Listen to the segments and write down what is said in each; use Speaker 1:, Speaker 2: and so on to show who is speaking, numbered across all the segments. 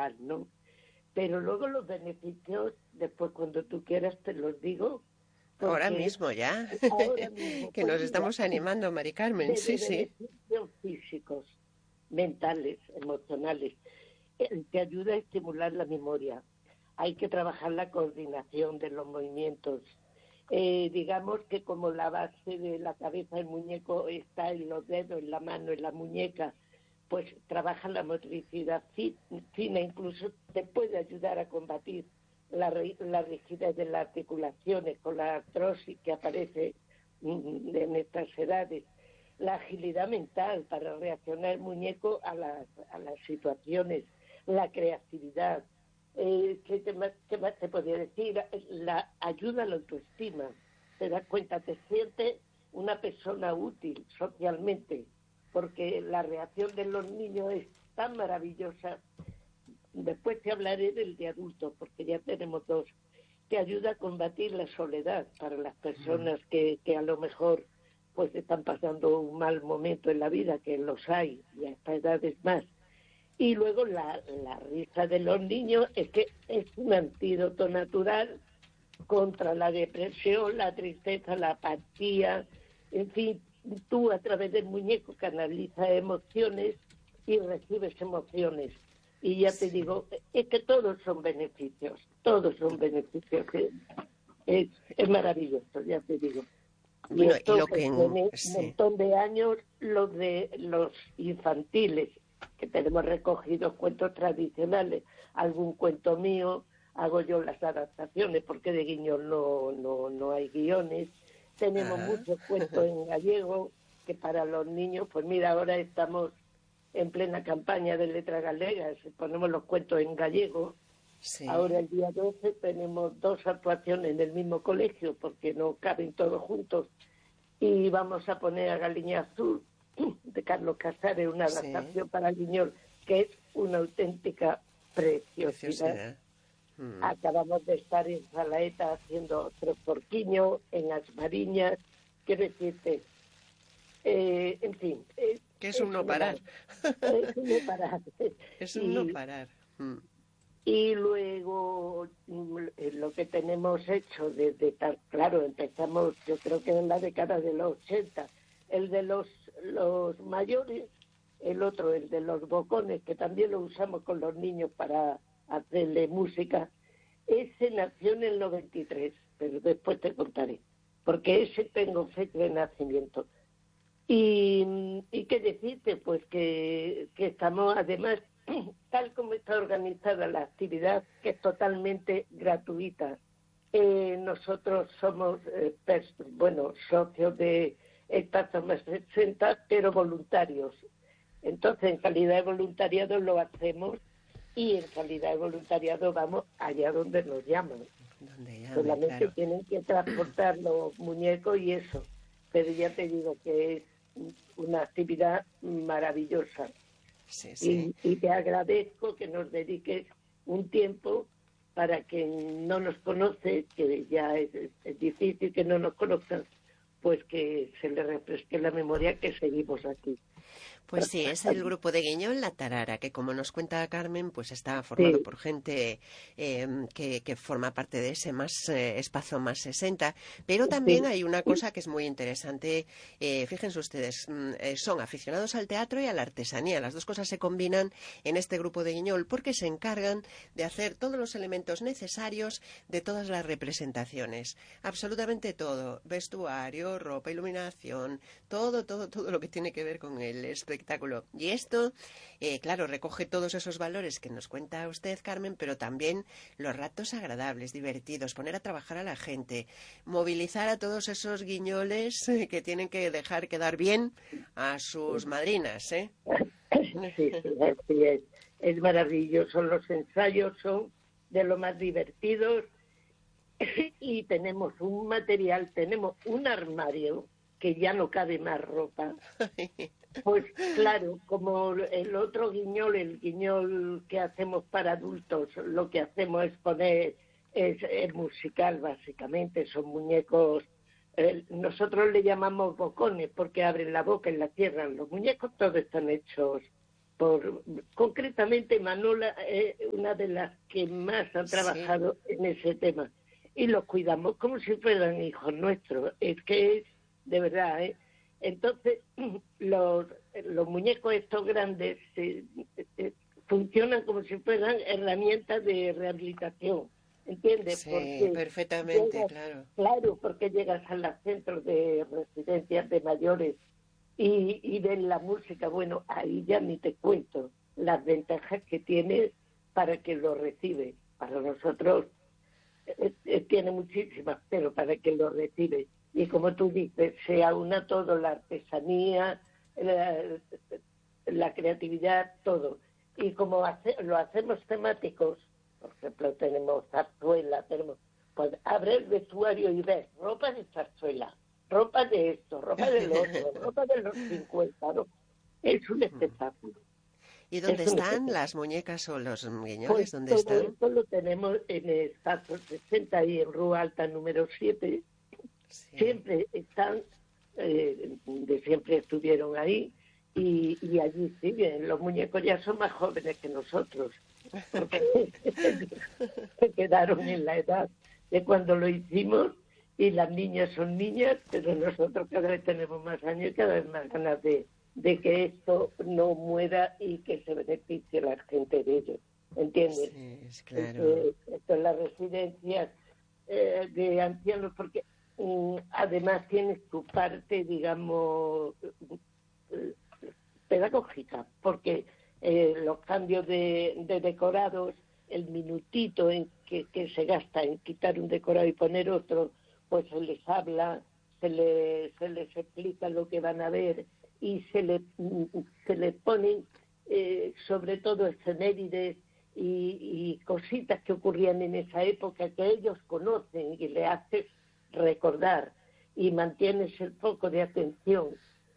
Speaker 1: real, ¿no? Pero luego los beneficios, después cuando tú quieras te los digo,
Speaker 2: Ahora
Speaker 1: porque
Speaker 2: mismo ya,
Speaker 1: ahora mismo,
Speaker 2: que
Speaker 1: pues
Speaker 2: nos
Speaker 1: mira,
Speaker 2: estamos animando, Mari Carmen,
Speaker 1: desde
Speaker 2: sí, sí.
Speaker 1: beneficios físicos, mentales, emocionales, te ayuda a estimular la memoria. Hay que trabajar la coordinación de los movimientos. Digamos que como la base de la cabeza del muñeco está en los dedos, en la mano, en la muñeca, pues trabaja la motricidad fina, incluso te puede ayudar a combatir la rigidez de las articulaciones con la artrosis que aparece en estas edades. La agilidad mental para reaccionar el muñeco a las situaciones, la creatividad. ¿Qué más te podría decir? La ayuda a la autoestima. Te das cuenta, te sientes una persona útil socialmente, porque la reacción de los niños es tan maravillosa. Después te hablaré del de adultos, porque ya tenemos dos. Te ayuda a combatir la soledad para las personas que a lo mejor pues están pasando un mal momento en la vida, que los hay, y a esta edad es más. Y luego la risa de los niños es que es un antídoto natural contra la depresión, la tristeza, la apatía, en fin, tú a través del muñeco canalizas emociones y recibes emociones. Y ya te digo, es que todos son beneficios. Es maravilloso, ya te digo. Y
Speaker 2: Bueno, y
Speaker 1: esto
Speaker 2: lo
Speaker 1: pues
Speaker 2: que...
Speaker 1: tiene un
Speaker 2: Sí.
Speaker 1: montón de años, los de los infantiles, que tenemos recogidos cuentos tradicionales, algún cuento mío, hago yo las adaptaciones, porque de Guiñol no hay guiones. Tenemos
Speaker 2: Ah,
Speaker 1: muchos cuentos en gallego, que para los niños, pues mira, ahora estamos en plena campaña de letras galegas, ponemos los cuentos en gallego. Ahora
Speaker 2: sí.
Speaker 1: el día 12 tenemos dos actuaciones en el mismo colegio, porque no caben todos juntos, y vamos a poner a Galiña Azul de Carlos Casares, una
Speaker 2: Sí,
Speaker 1: adaptación para Guiñol, que es una auténtica preciosidad.
Speaker 2: preciosidad. Mm.
Speaker 1: Acabamos de estar en Salaeta haciendo Tres Porquiño, en Asmariñas, quiero decirte, en fin,
Speaker 2: Que es un
Speaker 1: es
Speaker 2: no
Speaker 1: una
Speaker 2: parar.
Speaker 1: maravilla, es un no parar.
Speaker 2: Es un no
Speaker 1: Y,
Speaker 2: parar. Mm.
Speaker 1: y luego lo que tenemos hecho desde tal, claro, empezamos yo creo que en la década de los 80, el de los mayores, el otro, el de los bocones, que también lo usamos con los niños para hacerle música, ese nació en el 93, pero después te contaré, porque ese tengo fecha de nacimiento. Y qué decirte, pues que estamos además, tal como está organizada la actividad, que es totalmente gratuita. Nosotros somos, socios de Espacio Más 60, pero voluntarios. Entonces, en calidad de voluntariado lo hacemos y en calidad de voluntariado vamos allá donde nos llaman.
Speaker 2: Donde llame,
Speaker 1: Solamente
Speaker 2: claro.
Speaker 1: tienen que transportar los muñecos y eso. Pero ya te digo que es una actividad maravillosa.
Speaker 2: Sí, sí.
Speaker 1: Y te agradezco que nos dediques un tiempo para quien no nos conoce, que ya es difícil que no nos conozcan, pues que se le refresque la memoria que seguimos aquí.
Speaker 2: Pues sí, es el grupo de Guiñol La Tarara, que como nos cuenta Carmen, pues está formado
Speaker 1: Sí,
Speaker 2: por gente que forma parte de ese más espacio más 60. Pero también
Speaker 1: sí,
Speaker 2: hay una cosa que es muy interesante. Fíjense ustedes, son aficionados al teatro y a la artesanía. Las dos cosas se combinan en este grupo de Guiñol porque se encargan de hacer todos los elementos necesarios de todas las representaciones. Absolutamente todo. Vestuario, ropa, iluminación, todo lo que tiene que ver con el espectáculo. Y esto, claro, recoge todos esos valores que nos cuenta usted, Carmen, pero también los ratos agradables, divertidos, poner a trabajar a la gente, movilizar a todos esos guiñoles que tienen que dejar quedar bien a sus madrinas, ¿eh?
Speaker 1: sí, sí, así es. Es maravilloso. Los ensayos son de lo más divertidos y tenemos un material, tenemos un armario que ya no cabe más ropa. Pues claro, como el otro guiñol, el guiñol que hacemos para adultos, lo que hacemos es poner, es musical básicamente, son muñecos, nosotros le llamamos bocones porque abren la boca y la cierran, los muñecos todos están hechos concretamente Manola es una de las que más han trabajado en ese tema y los cuidamos como si fueran hijos nuestros. Es que es de verdad, ¿eh? Entonces los muñecos estos grandes funcionan como si fueran herramientas de rehabilitación, ¿entiendes?
Speaker 2: Sí,
Speaker 1: Porque
Speaker 2: perfectamente, claro.
Speaker 1: claro, porque llegas a los centros de residencias de mayores y ven la música, bueno, ahí ya ni te cuento las ventajas que tiene para quien lo recibe. Para nosotros tiene muchísimas, pero para quien lo recibe. Y como tú dices, se aúna todo, la artesanía, la creatividad, todo. Y como lo hacemos temáticos, por ejemplo, tenemos zarzuela, pues abre el vestuario y ves ropa de zarzuela, ropa de esto, ropa del otro, ropa de los 50, ¿no? Es un espectáculo.
Speaker 2: ¿Y dónde están las muñecas o los guiñoles?
Speaker 1: Pues
Speaker 2: ¿Dónde
Speaker 1: todo
Speaker 2: están?
Speaker 1: esto lo tenemos en el Espacio 60 y en Rúa Alta número 7.
Speaker 2: Sí.
Speaker 1: Siempre están, de siempre estuvieron ahí y allí siguen. Los muñecos ya son más jóvenes que nosotros, porque se quedaron en la edad de cuando lo hicimos y las niñas son niñas, pero nosotros cada vez tenemos más años y cada vez más ganas de que esto no muera y que se beneficie la gente de ello, ¿entiendes?
Speaker 2: Sí, claro.
Speaker 1: Esto es las residencias de ancianos, porque además tiene su parte, digamos, pedagógica, porque los cambios de decorados, el minutito en que se gasta en quitar un decorado y poner otro, pues se les habla, se les explica lo que van a ver y se les ponen sobre todo efemérides y cositas que ocurrían en esa época que ellos conocen y le haces recordar y mantienes el foco de atención.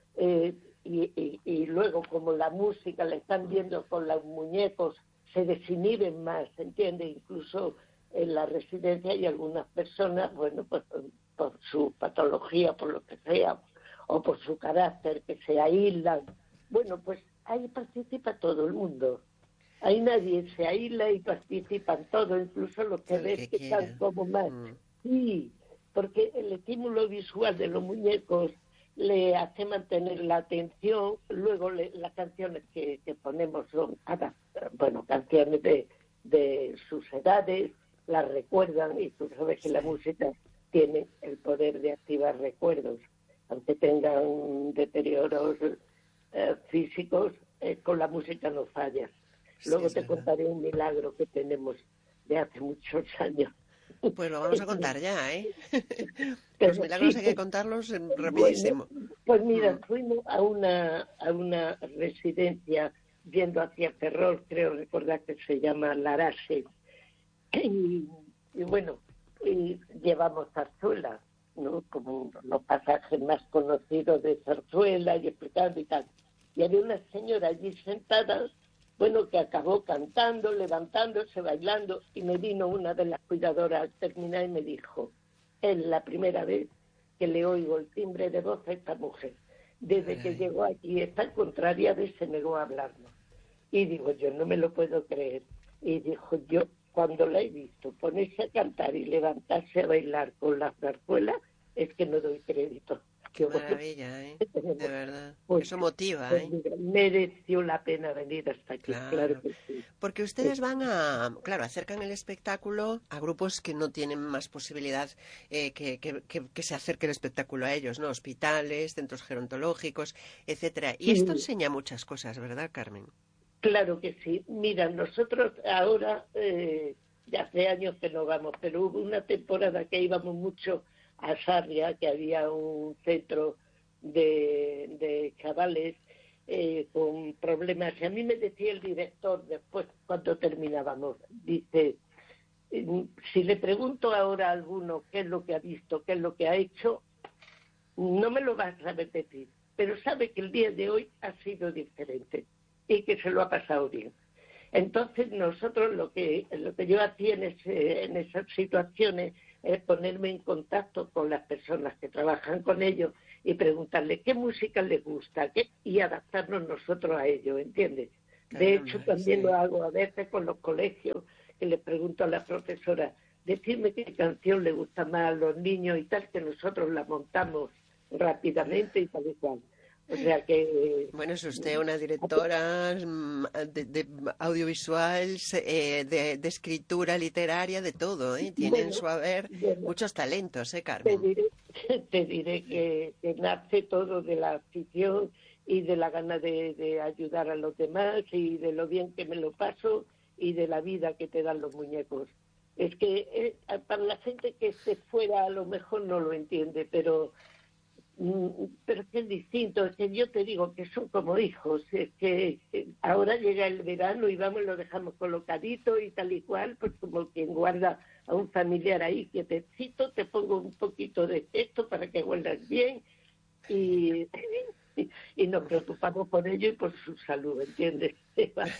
Speaker 1: Y luego, como la música la están viendo con los muñecos, se desinhiben más, ¿entiendes? Incluso en la residencia hay algunas personas, bueno, pues por su patología, por lo que sea, o por su carácter, que se aíslan. Bueno, pues ahí participa todo el mundo. Ahí nadie se aísla y participan todos, incluso los que ves que están como más. Sí, porque el estímulo visual de los muñecos le hace mantener la atención. Luego las canciones que ponemos son, bueno, canciones de sus edades, las recuerdan, y tú sabes que la música tiene el poder de activar recuerdos, aunque tengan deterioros físicos, con la música no fallas. Luego te contaré un milagro que tenemos de hace muchos años.
Speaker 2: Pues lo vamos a contar ya, ¿eh?
Speaker 1: Pero
Speaker 2: Los milagros
Speaker 1: sí,
Speaker 2: hay que contarlos rapidísimo.
Speaker 1: Bueno, pues mira, fuimos a una residencia yendo hacia Ferrol, creo recordar que se llama Larache, y bueno, y llevamos zarzuela, ¿no? Como los pasajes más conocidos de zarzuela y explicando y tal. Y había una señora allí sentada, bueno, que acabó cantando, levantándose, bailando, y me vino una de las cuidadoras al terminar y me dijo: es la primera vez que le oigo el timbre de voz a esta mujer. Desde que llegó aquí, está contraria de se negó a hablarnos. Y digo, yo no me lo puedo creer. Y dijo, yo cuando la he visto ponerse a cantar y levantarse a bailar con la zarzuela, es que no doy crédito.
Speaker 2: Qué maravilla, ¿eh? De verdad.
Speaker 1: Pues,
Speaker 2: eso motiva,
Speaker 1: pues
Speaker 2: ¿eh?
Speaker 1: mereció la pena venir hasta aquí, claro que sí.
Speaker 2: Porque ustedes van claro, acercan el espectáculo a grupos que no tienen más posibilidad que se acerque el espectáculo a ellos, ¿no? Hospitales, centros gerontológicos, etcétera. Y esto enseña muchas cosas, ¿verdad, Carmen?
Speaker 1: Claro que sí. Mira, nosotros ahora, ya hace años que no vamos, pero hubo una temporada que íbamos mucho a Sarria, que había un centro de chavales con problemas. Y a mí me decía el director después, cuando terminábamos, dice, si le pregunto ahora a alguno qué es lo que ha visto, qué es lo que ha hecho, no me lo va a saber decir, pero sabe que el día de hoy ha sido diferente y que se lo ha pasado bien. Entonces nosotros lo que yo hacía en esas situaciones es ponerme en contacto con las personas que trabajan con ellos y preguntarles qué música les gusta y adaptarnos nosotros a ello, ¿entiendes? De hecho,
Speaker 2: caramba,
Speaker 1: también
Speaker 2: sí.
Speaker 1: lo hago a veces con los colegios, que le pregunto a la profesora, decirme qué canción le gusta más a los niños y tal, que nosotros la montamos rápidamente y tal y cual. O sea que
Speaker 2: Bueno, es usted una directora de audiovisual, de escritura literaria, de todo, ¿eh? Tiene en
Speaker 1: bueno,
Speaker 2: su haber
Speaker 1: bueno,
Speaker 2: muchos talentos, ¿eh,
Speaker 1: te
Speaker 2: Carmen?
Speaker 1: diré, te diré que nace todo de la afición y de la gana de ayudar a los demás y de lo bien que me lo paso y de la vida que te dan los muñecos. Es que para la gente que esté fuera a lo mejor no lo entiende, pero es que es distinto, es que yo te digo que son como hijos, es que ahora llega el verano y vamos, lo dejamos colocadito y tal y cual, pues como quien guarda a un familiar ahí, quietecito, te pongo un poquito de esto para que huelas bien y, y nos preocupamos por ello y por su salud, ¿entiendes, Eva?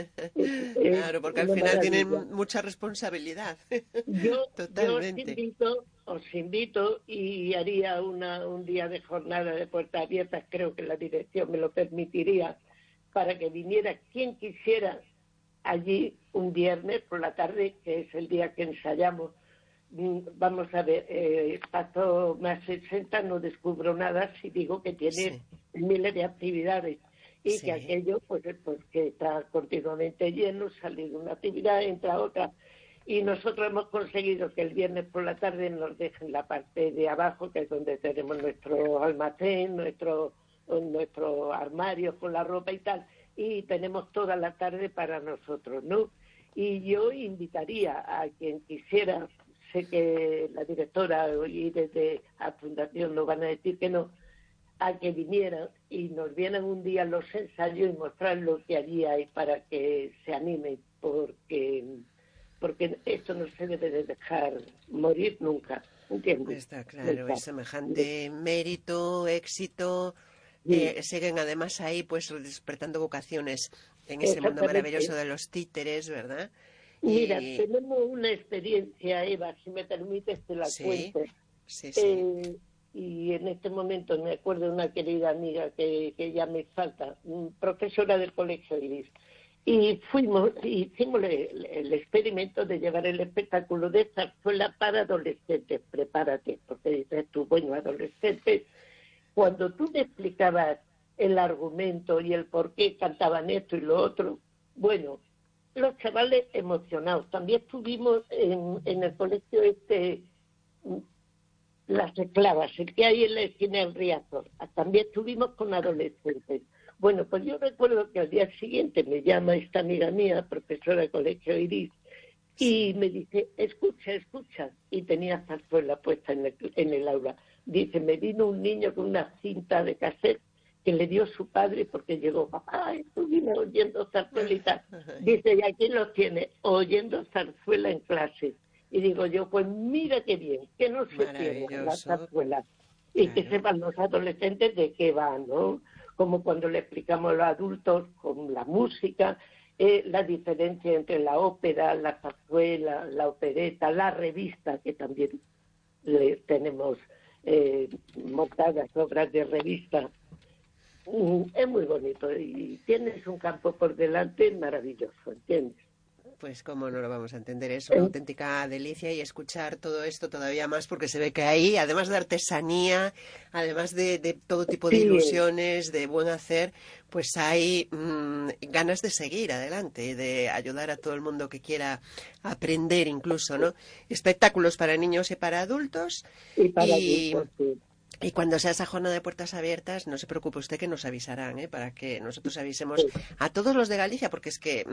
Speaker 1: Es
Speaker 2: Claro, porque al
Speaker 1: una
Speaker 2: final
Speaker 1: maravilla.
Speaker 2: tienen mucha responsabilidad.
Speaker 1: Yo
Speaker 2: Totalmente.
Speaker 1: os invito y haría un día de jornada de puertas abiertas, creo que la dirección me lo permitiría, para que viniera quien quisiera allí un viernes por la tarde, que es el día que ensayamos. Vamos a ver, Paso más 60 no descubro nada si digo que tiene
Speaker 2: Sí,
Speaker 1: miles de actividades y que
Speaker 2: sí,
Speaker 1: aquello pues que está continuamente lleno, sale de una actividad, entra otra. Y nosotros hemos conseguido que el viernes por la tarde nos dejen la parte de abajo, que es donde tenemos nuestro almacén, nuestro armario con la ropa y tal, y tenemos toda la tarde para nosotros, ¿no? Y yo invitaría a quien quisiera, sé que la directora y desde la fundación no van a decir que no, a que vinieran y nos vieran un día los ensayos y mostrar lo que allí hay para que se animen, porque esto no se debe de dejar morir nunca, ¿entiendes?
Speaker 2: está claro.
Speaker 1: Nunca.
Speaker 2: Es semejante mérito, éxito.
Speaker 1: Sí,
Speaker 2: Siguen además ahí, pues, despertando vocaciones en ese mundo maravilloso
Speaker 1: exactamente.
Speaker 2: de los títeres, ¿verdad?
Speaker 1: Mira,
Speaker 2: Y
Speaker 1: tenemos una experiencia, Eva, si me permites te la
Speaker 2: sí,
Speaker 1: cuento.
Speaker 2: sí, sí,
Speaker 1: Eh, y en este momento me acuerdo de una querida amiga que ya me falta, profesora del Colegio Iris. Y hicimos el experimento de llevar el espectáculo de zarzuela para adolescentes. Prepárate, porque dices tú, bueno, adolescentes, cuando tú me explicabas el argumento y el por qué cantaban esto y lo otro, bueno, los chavales emocionados. También estuvimos en el colegio las esclavas, el que hay en la esquina del Riazor. También estuvimos con adolescentes. Bueno, pues yo recuerdo que al día siguiente me llama esta amiga mía, profesora de colegio Iris, y
Speaker 2: sí.
Speaker 1: me dice, escucha, escucha. Y tenía zarzuela puesta en el aula. Dice, me vino un niño con una cinta de cassette que le dio su padre porque llegó, papá, estuvimos oyendo zarzuela y tal.
Speaker 2: Ay,
Speaker 1: Dice, y aquí los tiene, oyendo zarzuela en clase. Y digo yo, pues mira qué bien, que no se pierdan las
Speaker 2: maravilloso,
Speaker 1: zarzuelas y que
Speaker 2: claro.
Speaker 1: sepan los adolescentes de qué van, ¿no? Como cuando le explicamos a los adultos con la música, la diferencia entre la ópera, la zarzuela, la opereta, la revista, que también tenemos montadas obras de revista. Es muy bonito y tienes un campo por delante maravilloso, ¿entiendes?
Speaker 2: Pues cómo no lo vamos a entender, es una
Speaker 1: En-
Speaker 2: auténtica delicia y escuchar todo esto todavía más porque se ve que ahí, además de artesanía, además de todo tipo de
Speaker 1: sí,
Speaker 2: ilusiones, de buen hacer, pues hay ganas de seguir adelante, de ayudar a todo el mundo que quiera aprender incluso, ¿no? Espectáculos para niños y para adultos
Speaker 1: y para
Speaker 2: y
Speaker 1: adultos, sí.
Speaker 2: y cuando sea esa jornada de puertas abiertas, no se preocupe usted que nos avisarán, ¿eh? Para que nosotros avisemos
Speaker 1: Sí.
Speaker 2: a todos los de Galicia, porque es que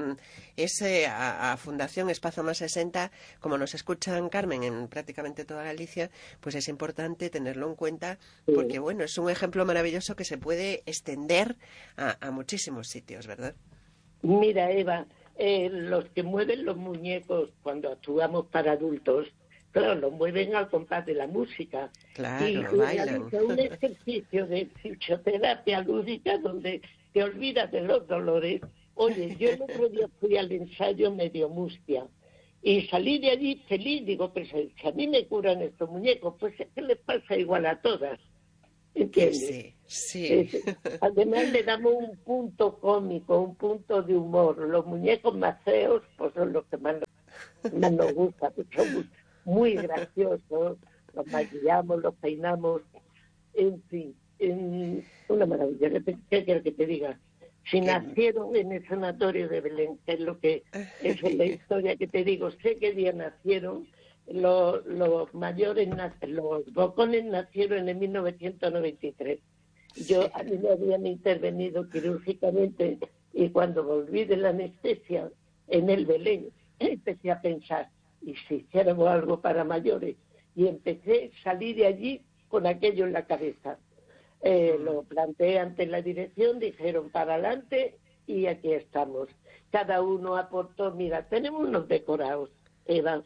Speaker 2: a Fundación Espazo Más 60, como nos escuchan, Carmen, en prácticamente toda Galicia, pues es importante tenerlo en cuenta, porque
Speaker 1: Sí.
Speaker 2: bueno, es un ejemplo maravilloso que se puede extender a muchísimos sitios, ¿verdad?
Speaker 1: Mira, Eva, los que mueven los muñecos cuando actuamos para adultos, claro, los mueven al compás de la música
Speaker 2: Claro,
Speaker 1: y
Speaker 2: bailan.
Speaker 1: realizan un ejercicio de fisioterapia lúdica donde te olvidas de los dolores. Oye, yo el otro día fui al ensayo medio mustia y salí de allí feliz, digo, pues si a mí me curan estos muñecos, pues es que les pasa igual a todas. ¿entiendes?
Speaker 2: Sí, sí.
Speaker 1: Además le damos un punto cómico, un punto de humor. Los muñecos más feos pues son los que más nos gustan, pues son muy graciosos, los maquillamos, los peinamos, en fin, una maravilla. ¿Qué quieres que te diga? Si nacieron en el sanatorio de Belén, que es lo que es la historia que te digo, sé qué día nacieron. Los mayores, los bocones nacieron en 1993. A mí me habían intervenido quirúrgicamente y cuando volví de la anestesia en el Belén, empecé a pensar, ¿y si hiciéramos algo para mayores? Y empecé a salir de allí con aquello en la cabeza. Lo planteé ante la dirección, dijeron para adelante y aquí estamos. Cada uno aportó, mira, tenemos unos decorados, Eva.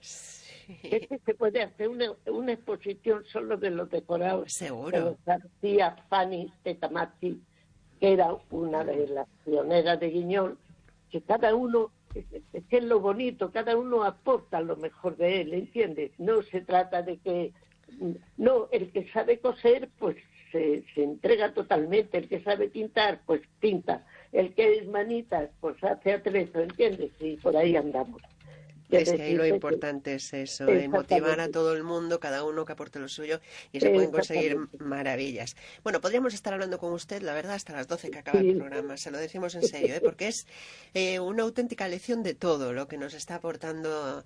Speaker 1: Se puede hacer una exposición solo de los decorados.
Speaker 2: Seguro.
Speaker 1: García Fanny Tetamati, que era una de las pioneras de Guiñol, que cada uno, es lo bonito, cada uno aporta lo mejor de él, ¿entiendes? No se trata de que... No, el que sabe coser, pues se entrega totalmente. El que sabe pintar, pues pinta. El que es manitas, pues hace atrezo, ¿entiendes? Y por ahí andamos.
Speaker 2: Es que ahí lo importante es eso, motivar a todo el mundo, cada uno que aporte lo suyo, y se pueden conseguir maravillas. Bueno, podríamos estar hablando con usted, la verdad, hasta las 12 que acaba el programa, se lo decimos en serio, porque es una auténtica lección de todo lo que nos está aportando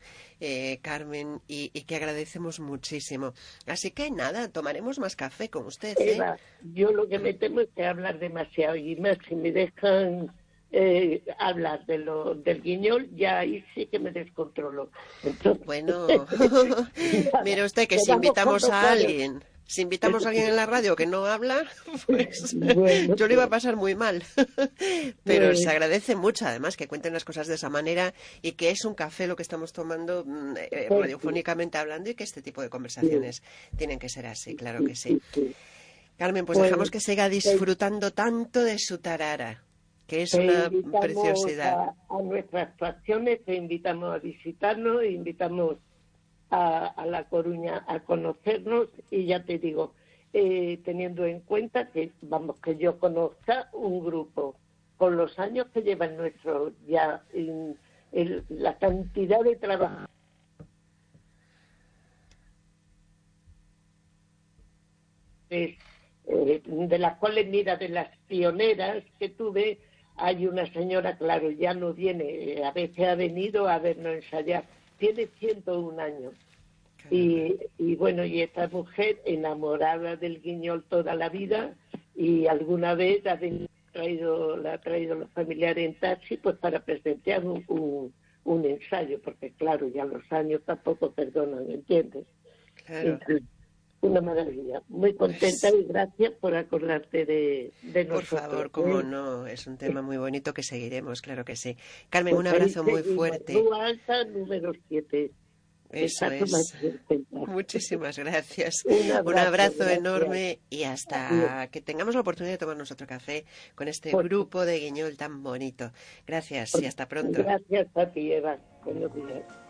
Speaker 2: Carmen y que agradecemos muchísimo. Así que nada, tomaremos más café con usted.
Speaker 1: Eva, yo lo que me temo es que hablar demasiado, y más si me dejan... hablar del Guiñol, ya ahí sí que me descontrolo. Entonces,
Speaker 2: bueno, mire usted que si invitamos a alguien en la radio que no habla, pues bueno, yo lo iba a pasar muy mal. Pero se agradece mucho, además, que cuenten las cosas de esa manera y que es un café lo que estamos tomando radiofónicamente hablando y que este tipo de conversaciones tienen que ser así, claro que sí. Carmen, pues dejamos que siga disfrutando tanto de su tarara, que es una preciosidad.
Speaker 1: A nuestras actuaciones te invitamos a visitarnos, invitamos a La Coruña a conocernos y ya te digo, teniendo en cuenta que yo conozca un grupo con los años que llevan nuestro ya la cantidad de trabajo de las cuales, mira, de las pioneras que tuve, hay una señora, claro, ya no viene, a veces ha venido a vernos ensayar, tiene 101 años. Y bueno, y esta mujer enamorada del Guiñol toda la vida, y alguna vez la ha traído los familiares en taxi pues para presenciar un ensayo, porque claro, ya los años tampoco perdonan, ¿entiendes?
Speaker 2: Claro.
Speaker 1: Entonces, una maravilla. Muy contenta y gracias por acordarte de nosotros.
Speaker 2: Por favor, cómo no, es un tema muy bonito que seguiremos, claro que sí. Carmen, un abrazo muy fuerte.
Speaker 1: Rúa Alta, número 7.
Speaker 2: Eso es. Muchísimas gracias. Un abrazo enorme y hasta que tengamos la oportunidad de tomarnos otro café con este grupo de Guiñol tan bonito. Gracias y hasta pronto.
Speaker 1: Gracias a ti, Eva. Buenos días.